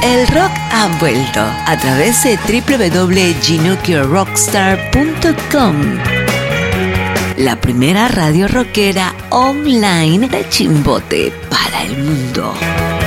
El rock ha vuelto a través de www.ginukiorockstar.com, la primera radio rockera online de Chimbote para el mundo.